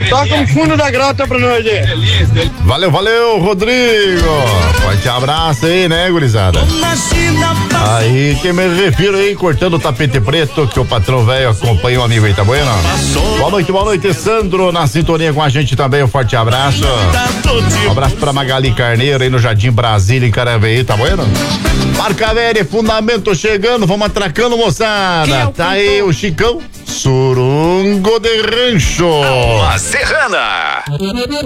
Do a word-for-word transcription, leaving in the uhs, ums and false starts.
Toca um fundo da grota pra nós aí. Valeu, valeu, Rodrigo. Forte abraço aí, né, gurizada? Aí, que me refiro aí, cortando o tapete preto, que o patrão velho acompanha o amigo aí, tá bueno? Boa noite, boa noite, Sandro, na sintonia com a gente também, um forte abraço. Um abraço pra Magali Carneiro aí no Jardim Brasília, em Caraveí, tá bueno? Marca Velha, Fundamento chegando, vamos atracando, moçada. Tá aí o Chicão, Surungo de Rancho. A Serrana.